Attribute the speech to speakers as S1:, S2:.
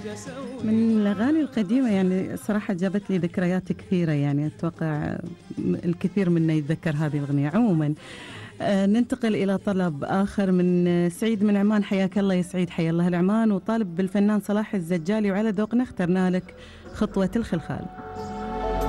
S1: من الأغاني القديمة يعني صراحة جابت لي ذكريات كثيرة، يعني أتوقع الكثير منا يتذكر هذه الأغنية. عموما ننتقل إلى طلب آخر من سعيد من عمان. حياك الله يا سعيد، حيا الله العمان، وطالب بالفنان صلاح الزجالي، وعلى ذوقنا اخترنا لك خطوة الخلخال.